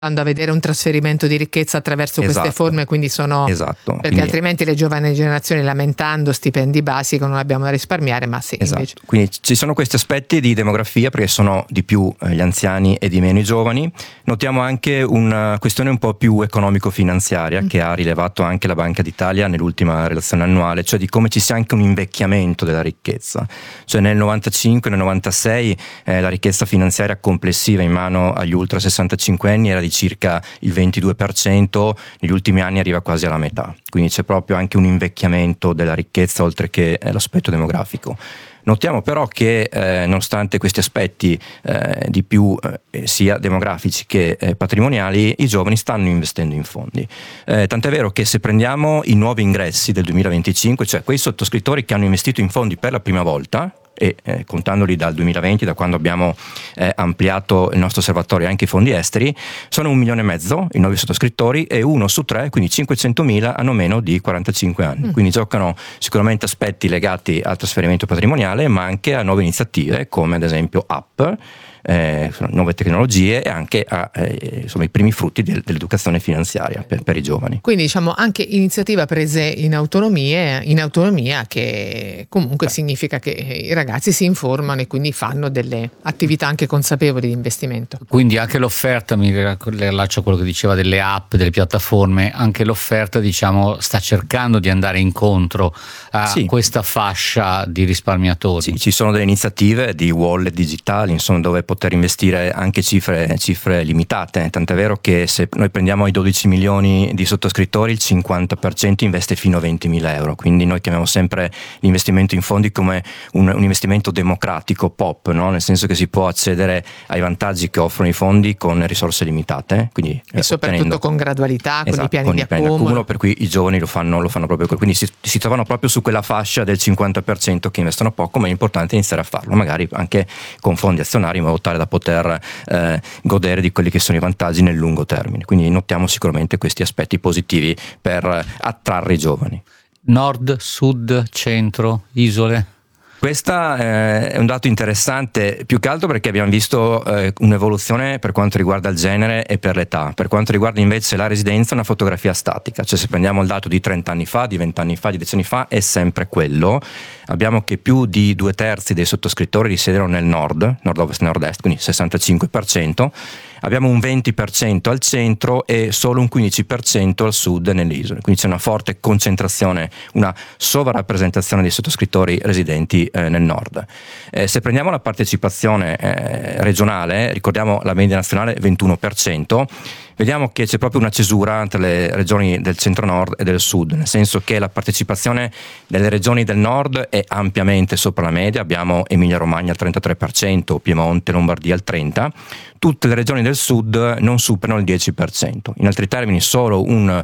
a vedere un trasferimento di ricchezza attraverso queste forme, quindi sono esatto. Perché altrimenti le giovani generazioni, lamentando stipendi basici, non abbiamo da risparmiare, ma sì, esatto. Invece. Quindi ci sono questi aspetti di demografia, perché sono di più gli anziani e di meno i giovani. Notiamo anche una questione un po' più economico-finanziaria che ha rilevato anche la Banca d'Italia nell'ultima relazione annuale, cioè di come ci sia anche un invecchiamento della ricchezza. Cioè nel 95, nel 96 la ricchezza finanziaria complessiva in mano agli ultra 65 anni era di circa il 22%, negli ultimi anni arriva quasi alla metà, quindi c'è proprio anche un invecchiamento della ricchezza oltre che l'aspetto demografico. Notiamo però che nonostante questi aspetti di più sia demografici che patrimoniali, i giovani stanno investendo in fondi. Tant'è vero che se prendiamo i nuovi ingressi del 2025, cioè quei sottoscrittori che hanno investito in fondi per la prima volta, e contandoli dal 2020, da quando abbiamo ampliato il nostro osservatorio anche i fondi esteri, sono 1,5 milioni i nuovi sottoscrittori, e 1 su 3, quindi 500.000, hanno meno di 45 anni. Quindi giocano sicuramente aspetti legati al trasferimento patrimoniale, ma anche a nuove iniziative come ad esempio app, nuove tecnologie, e anche insomma, i primi frutti dell'educazione finanziaria per i giovani. Quindi diciamo anche iniziativa prese in autonomia, che comunque significa che i ragazzi si informano e quindi fanno delle attività anche consapevoli di investimento. Quindi anche l'offerta, mi riallaccio a quello che diceva delle app, delle piattaforme, anche l'offerta diciamo sta cercando di andare incontro a questa fascia di risparmiatori. Sì, ci sono delle iniziative di wallet digitali, insomma, dove poter investire anche cifre limitate, tant'è vero che se noi prendiamo i 12 milioni di sottoscrittori, il 50% investe fino a 20.000 euro, quindi noi chiamiamo sempre l'investimento in fondi come un investimento democratico, POP, no? Nel senso che si può accedere ai vantaggi che offrono i fondi con risorse limitate, quindi e soprattutto con gradualità, con i piani di accumulo, per cui i giovani lo fanno proprio, quindi si trovano proprio su quella fascia del 50% che investono poco, ma è importante iniziare a farlo, magari anche con fondi azionari, in modo tale da poter godere di quelli che sono i vantaggi nel lungo termine. Quindi notiamo sicuramente questi aspetti positivi per attrarre i giovani. Nord, sud, centro, isole? Questo è un dato interessante, più che altro perché abbiamo visto un'evoluzione per quanto riguarda il genere e per l'età. Per quanto riguarda invece la residenza, una fotografia statica, cioè se prendiamo il dato di 30 anni fa, di 20 anni fa, di 10 anni fa, è sempre quello. Abbiamo che più di 2/3 dei sottoscrittori risiedono nel nord, nord-ovest, nord-est, quindi 65%. Abbiamo un 20% al centro e solo un 15% al sud nelle isole. Quindi c'è una forte concentrazione, una sovrarappresentazione dei sottoscrittori residenti nel nord. Se prendiamo la partecipazione regionale, ricordiamo la media nazionale 21%, vediamo che c'è proprio una cesura tra le regioni del centro-nord e del sud, nel senso che la partecipazione delle regioni del nord è ampiamente sopra la media. Abbiamo Emilia-Romagna al 33%, Piemonte, Lombardia al 30%. Tutte le regioni del sud non superano il 10%. In altri termini, solo un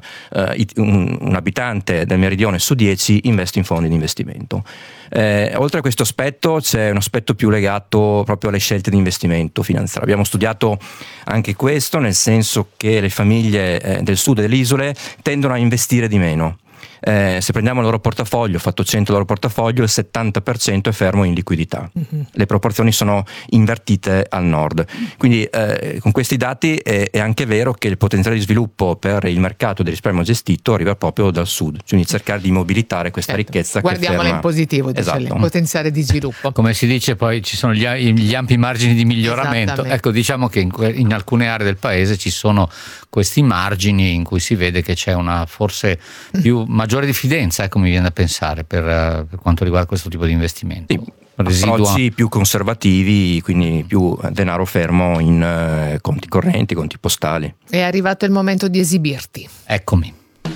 abitante del meridione su 10 investe in fondi di investimento. Oltre a questo aspetto c'è un aspetto più legato proprio alle scelte di investimento finanziario. Abbiamo studiato anche questo, nel senso che le famiglie del sud e delle isole tendono a investire di meno. Se prendiamo il loro portafoglio, fatto 100 il loro portafoglio, il 70% è fermo in liquidità. Le proporzioni sono invertite al nord. Quindi con questi dati è anche vero che il potenziale di sviluppo per il mercato del risparmio gestito arriva proprio dal sud, quindi cercare di mobilitare questa ricchezza. Guardiamola in positivo, dice il potenziale di sviluppo. Come si dice, poi ci sono gli ampi margini di miglioramento. Ecco, diciamo che in alcune aree del paese ci sono questi margini in cui si vede che c'è una forse maggiore diffidenza, mi viene da pensare, per quanto riguarda questo tipo di investimenti. Sì. Approcci più conservativi, quindi più denaro fermo in conti correnti, conti postali. È arrivato il momento di esibirti. Eccomi.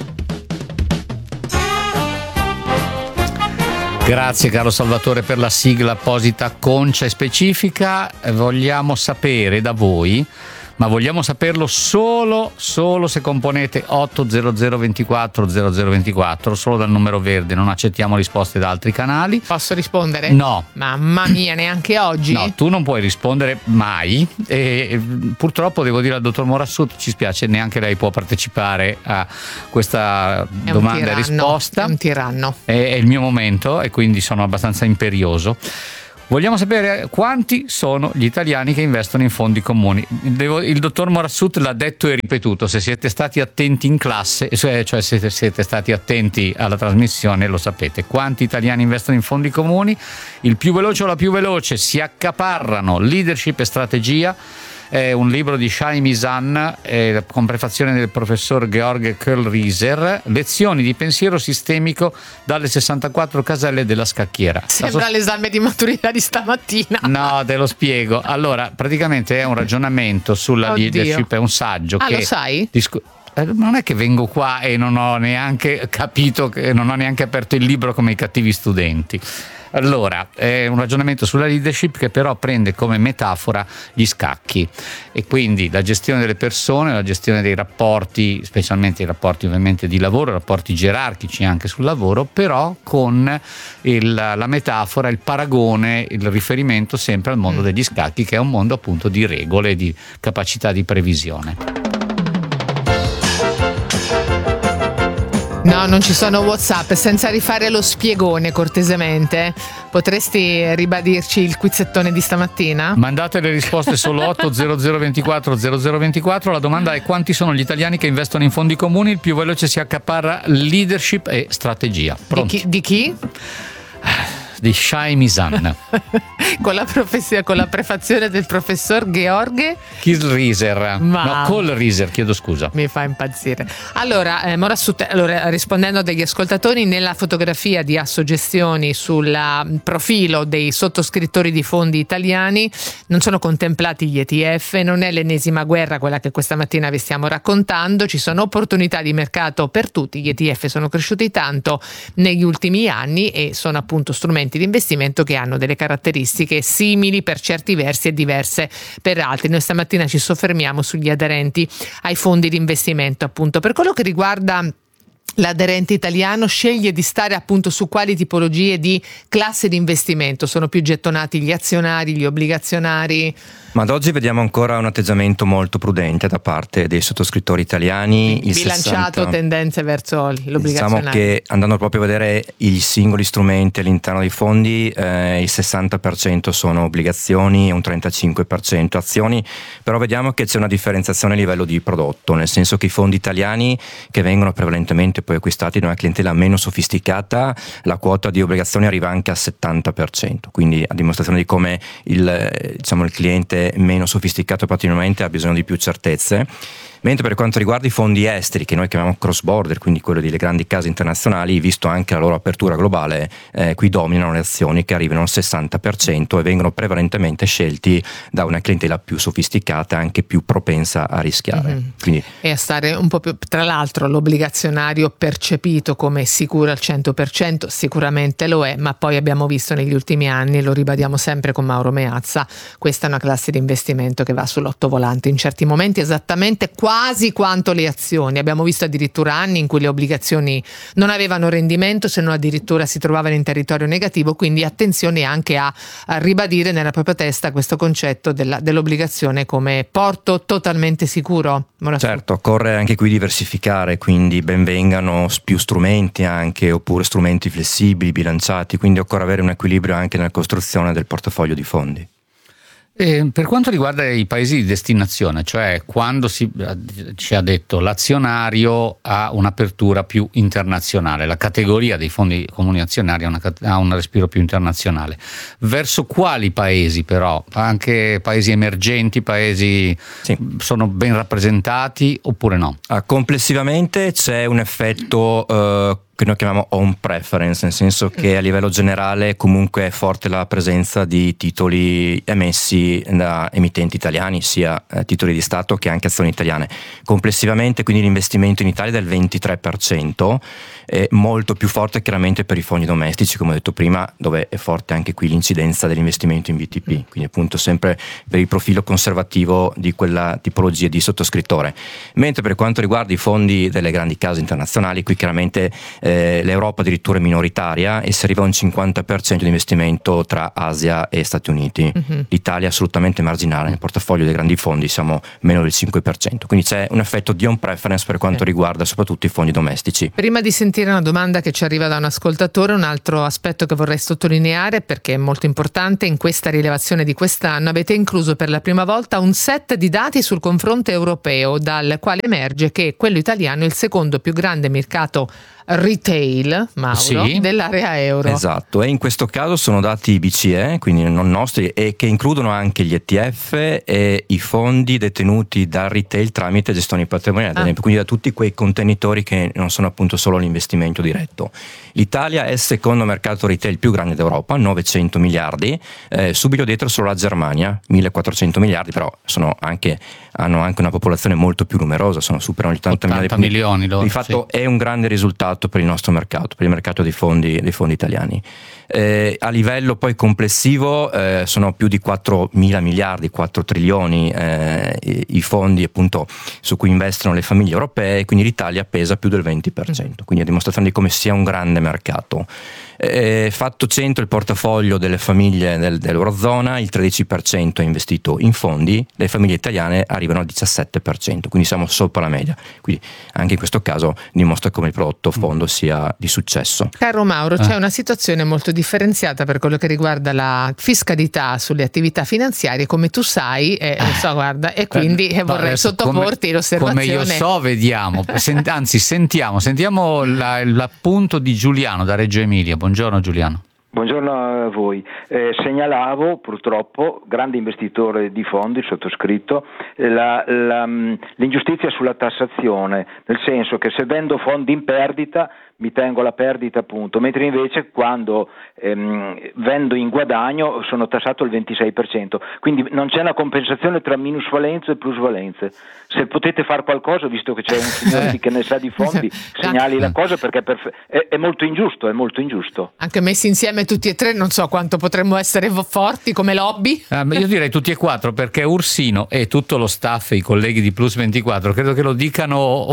Grazie Carlo Salvatore per la sigla apposita, concia e specifica. Vogliamo sapere da voi, ma vogliamo saperlo solo se componete 800 24 0024, solo dal numero verde, non accettiamo risposte da altri canali. Posso rispondere? No. Mamma mia, neanche oggi? No, tu non puoi rispondere mai e purtroppo devo dire al dottor Morassut, ci spiace, neanche lei può partecipare a questa domanda e risposta. È un tiranno. È il mio momento e quindi sono abbastanza imperioso. Vogliamo sapere quanti sono gli italiani che investono in fondi comuni. Il dottor Morassut l'ha detto e ripetuto, se siete stati attenti in classe, cioè se siete stati attenti alla trasmissione, lo sapete. Quanti italiani investono in fondi comuni? Il più veloce o la più veloce si accaparrano leadership e strategia. È un libro di Shai Mizan con prefazione del professor Georg Kohlrieser, lezioni di pensiero sistemico dalle 64 caselle della scacchiera. Sembra l'esame di maturità di stamattina. No, te lo spiego. Allora, praticamente è un ragionamento sulla leadership, è un saggio che... lo sai? Non è che vengo qua e non ho neanche capito, non ho neanche aperto il libro come i cattivi studenti. Allora, è un ragionamento sulla leadership che però prende come metafora gli scacchi, e quindi la gestione delle persone, la gestione dei rapporti, specialmente i rapporti ovviamente di lavoro, rapporti gerarchici anche sul lavoro, però con la metafora, il paragone, il riferimento sempre al mondo degli scacchi, che è un mondo appunto di regole, di capacità di previsione. No, non ci sono WhatsApp, senza rifare lo spiegone cortesemente. Potresti ribadirci il quizzettone di stamattina? Mandate le risposte solo 80024 0024. La domanda è: quanti sono gli italiani che investono in fondi comuni? Il più veloce si accaparra leadership e strategia. Pronti? Di chi? Di Shai Mizan. con la prefazione del professor Georg Kohlrieser, chiedo scusa. Mi fa impazzire. Allora, Morassut, rispondendo a degli ascoltatori, nella fotografia di Assogestioni sul profilo dei sottoscrittori di fondi italiani non sono contemplati gli ETF, non è l'ennesima guerra quella che questa mattina vi stiamo raccontando, ci sono opportunità di mercato per tutti. Gli ETF sono cresciuti tanto negli ultimi anni e sono appunto strumenti di investimento che hanno delle caratteristiche simili per certi versi e diverse per altri. Noi stamattina ci soffermiamo sugli aderenti ai fondi di investimento. Appunto, per quello che riguarda l'aderente italiano, sceglie di stare appunto su quali tipologie di classe di investimento? Sono più gettonati gli azionari, gli obbligazionari? Ma ad oggi vediamo ancora un atteggiamento molto prudente da parte dei sottoscrittori italiani. Bilanciato, tendenze verso l'obbligazionario. Diciamo che andando proprio a vedere i singoli strumenti all'interno dei fondi, il 60% sono obbligazioni e un 35% azioni, però vediamo che c'è una differenziazione a livello di prodotto, nel senso che i fondi italiani, che vengono prevalentemente poi acquistati da una clientela meno sofisticata, la quota di obbligazioni arriva anche al 70%, quindi a dimostrazione di come il cliente meno sofisticato patrimonialmente ha bisogno di più certezze. Mentre per quanto riguarda i fondi esteri, che noi chiamiamo cross border, quindi quello delle grandi case internazionali, visto anche la loro apertura globale, qui dominano le azioni che arrivano al 60% e vengono prevalentemente scelti da una clientela più sofisticata, anche più propensa a rischiare. Mm-hmm. Quindi, e a stare un po' più, tra l'altro l'obbligazionario percepito come sicuro al 100% sicuramente lo è, ma poi abbiamo visto negli ultimi anni, lo ribadiamo sempre con Mauro Meazza, questa è una classe di investimento che va sull'ottovolante in certi momenti, esattamente quasi quanto le azioni. Abbiamo visto addirittura anni in cui le obbligazioni non avevano rendimento, se non addirittura si trovavano in territorio negativo, quindi attenzione anche a ribadire nella propria testa questo concetto dell'obbligazione come porto totalmente sicuro. Certo, occorre anche qui diversificare, quindi ben vengano più strumenti anche, oppure strumenti flessibili, bilanciati, quindi occorre avere un equilibrio anche nella costruzione del portafoglio di fondi. Per quanto riguarda i paesi di destinazione, cioè quando ci ha detto l'azionario ha un'apertura più internazionale, la categoria dei fondi comuni azionari ha un respiro più internazionale, verso quali paesi però? Anche paesi emergenti, paesi sono ben rappresentati oppure no? Complessivamente c'è un effetto che noi chiamiamo home preference, nel senso che a livello generale comunque è forte la presenza di titoli emessi da emittenti italiani, sia titoli di Stato che anche azioni italiane. Complessivamente quindi l'investimento in Italia è del 23%, è molto più forte chiaramente per i fondi domestici, come ho detto prima, dove è forte anche qui l'incidenza dell'investimento in BTP, quindi appunto sempre per il profilo conservativo di quella tipologia di sottoscrittore. Mentre per quanto riguarda i fondi delle grandi case internazionali, qui chiaramente l'Europa addirittura è minoritaria e si arriva a un 50% di investimento tra Asia e Stati Uniti. L'Italia è assolutamente marginale, nel portafoglio dei grandi fondi siamo meno del 5%, quindi c'è un effetto di on preference per quanto riguarda soprattutto i fondi domestici. Prima di sentire una domanda che ci arriva da un ascoltatore, un altro aspetto che vorrei sottolineare perché è molto importante: in questa rilevazione di quest'anno avete incluso per la prima volta un set di dati sul confronto europeo, dal quale emerge che quello italiano è il secondo più grande mercato retail, Mauro, dell'area euro. Esatto, e in questo caso sono dati BCE, quindi non nostri, e che includono anche gli ETF e i fondi detenuti dal retail tramite gestioni patrimoniali, ad esempio, quindi da tutti quei contenitori che non sono appunto solo l'investimento diretto. L'Italia è il secondo mercato retail più grande d'Europa, 900 miliardi, subito dietro solo la Germania, 1400 miliardi, però hanno anche una popolazione molto più numerosa, superano gli 80 milioni loro, di fatto è un grande risultato per il nostro mercato, per il mercato dei fondi italiani. A livello poi complessivo sono più di 4.000 miliardi, 4 trilioni i fondi appunto su cui investono le famiglie europee, quindi l'Italia pesa più del 20%, quindi a dimostrazione di come sia un grande mercato. Fatto 100 il portafoglio delle famiglie dell'Eurozona, il 13% è investito in fondi, le famiglie italiane arrivano al 17%, quindi siamo sopra la media, quindi anche in questo caso dimostra come il prodotto fondo sia di successo. Caro Mauro, c'è una situazione molto differenziata per quello che riguarda la fiscalità sulle attività finanziarie, come tu sai, lo so, guarda, e quindi vorrei sottoporti l'osservazione. Come io so, vediamo, sentiamo l'appunto di Giuliano da Reggio Emilia. Buongiorno Giuliano. Buongiorno a voi. Segnalavo, purtroppo, grande investitore di fondi, il sottoscritto, l'ingiustizia sulla tassazione, nel senso che se vendo fondi in perdita mi tengo la perdita, appunto, mentre invece quando vendo in guadagno sono tassato il 26%, quindi non c'è una compensazione tra minusvalenze e plusvalenze. Se potete fare qualcosa, visto che c'è un signore che ne sa di fondi, segnali la cosa, perché è molto ingiusto, è molto ingiusto. Anche messi insieme tutti e tre non so quanto potremmo essere forti come lobby. Io direi tutti e quattro, perché Ursino e tutto lo staff, i colleghi di Plus 24, credo che lo dicano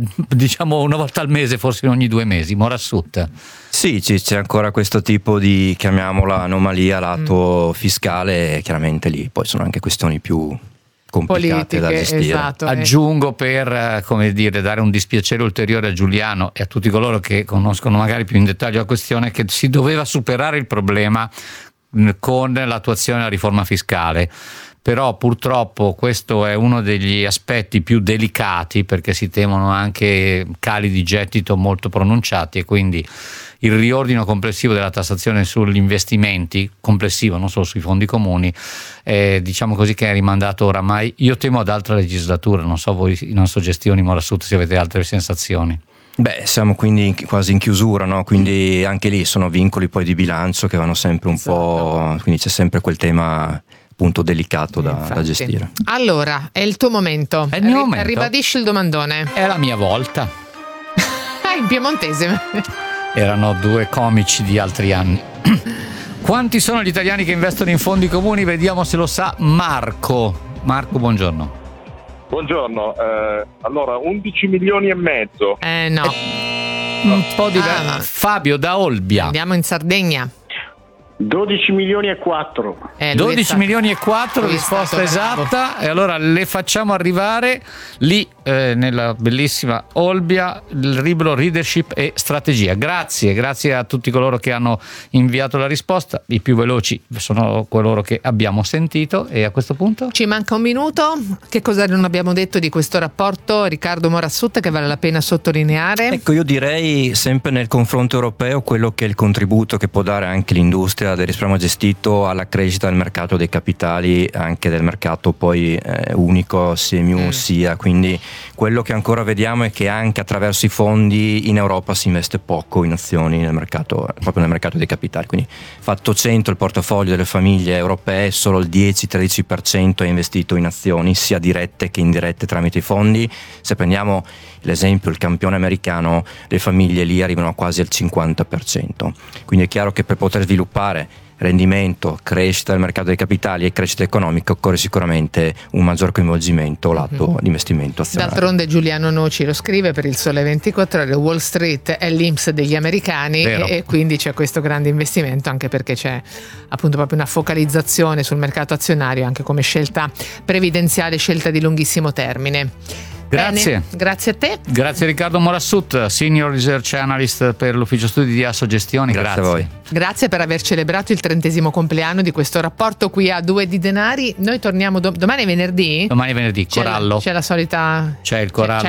una volta al mese, forse ogni 2 mesi. Morassut. Sì, c'è ancora questo tipo di, chiamiamola, anomalia lato fiscale, chiaramente lì poi sono anche questioni più complicate politiche, da gestire. Esatto, Aggiungo per dare un dispiacere ulteriore a Giuliano e a tutti coloro che conoscono magari più in dettaglio la questione, che si doveva superare il problema con l'attuazione della riforma fiscale. Però purtroppo questo è uno degli aspetti più delicati, perché si temono anche cali di gettito molto pronunciati, e quindi il riordino complessivo della tassazione sugli investimenti, complessivo, non solo sui fondi comuni, diciamo così, che è rimandato oramai, io temo, ad altra legislatura. Non so voi in Assogestioni Morassut se avete altre sensazioni. Beh, siamo quindi quasi in chiusura, no? Quindi anche lì sono vincoli poi di bilancio che vanno sempre un po', quindi c'è sempre quel tema appunto delicato da gestire. Allora, è il tuo momento. È il mio momento. Ribadisci il domandone. È la mia volta. In piemontese. Erano 2 comici di altri anni. Quanti sono gli italiani che investono in fondi comuni? Vediamo se lo sa Marco. Marco, buongiorno. Buongiorno, allora 11 milioni e mezzo. No. Un po' diverso. Fabio da Olbia. Andiamo in Sardegna. 12 milioni e 4. 12 milioni e 4, risposta esatta. E allora le facciamo arrivare lì nella bellissima Olbia il libro Leadership e Strategia. Grazie a tutti coloro che hanno inviato la risposta. I più veloci sono coloro che abbiamo sentito. E a questo punto ci manca un minuto. Che cosa non abbiamo detto di questo rapporto, Riccardo Morassut, che vale la pena sottolineare? Ecco, io direi sempre nel confronto europeo quello che è il contributo che può dare anche l'industria del risparmio gestito alla crescita del mercato dei capitali, anche del mercato poi unico CMU SIA, quindi quello che ancora vediamo è che anche attraverso i fondi in Europa si investe poco in azioni nel mercato, proprio nel mercato dei capitali, quindi fatto 100 il portafoglio delle famiglie europee, solo il 10-13% è investito in azioni sia dirette che indirette tramite i fondi. Se prendiamo l'esempio, il campione americano, le famiglie lì arrivano quasi al 50%, quindi è chiaro che per poter sviluppare rendimento, crescita del mercato dei capitali e crescita economica, occorre sicuramente un maggior coinvolgimento lato di investimento azionario. D'altronde Giuliano Noci lo scrive per il Sole 24 Ore, Wall Street è l'INPS degli americani e quindi c'è questo grande investimento, anche perché c'è appunto proprio una focalizzazione sul mercato azionario anche come scelta previdenziale, scelta di lunghissimo termine. Grazie. Bene, grazie a te. Grazie Riccardo Morassut, Senior Research Analyst per l'Ufficio Studi di Assogestioni. Grazie a voi. Grazie per aver celebrato il 30° compleanno di questo rapporto qui a Due di Denari. Noi torniamo domani è venerdì? Domani è venerdì, Corallo. C'è la solita... C'è il Corallo.